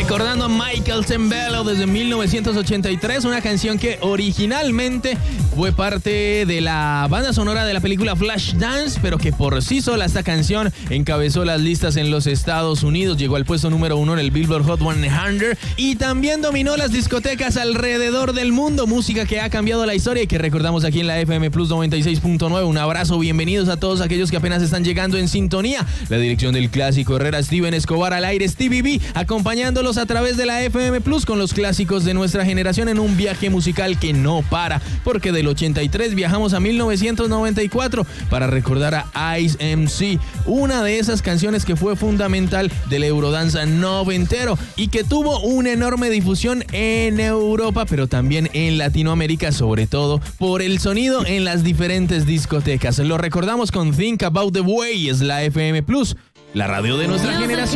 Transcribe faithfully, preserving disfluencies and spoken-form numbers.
Recordando a Michael Sembello desde mil novecientos ochenta y tres, una canción que originalmente fue parte de la banda sonora de la película Flashdance, pero que por sí sola esta canción encabezó las listas en los Estados Unidos, llegó al puesto número uno en el Billboard Hot cien y también dominó las discotecas alrededor del mundo, música que ha cambiado la historia y que recordamos aquí en la F M Plus noventa y seis punto nueve. Un abrazo, bienvenidos a todos aquellos que apenas están llegando en sintonía. La dirección del Clásico Herrera, Steven Escobar al aire, Stevie B, acompañándolos a través de la F M Plus con los clásicos de nuestra generación en un viaje musical que no para, porque del ochenta y tres viajamos a mil novecientos noventa y cuatro para recordar a Ice M C, una de esas canciones que fue fundamental del Eurodance noventero y que tuvo una enorme difusión en Europa, pero también en Latinoamérica, sobre todo por el sonido en las diferentes discotecas. Lo recordamos con Think About the Way, es la F M Plus, la radio de nuestra generación.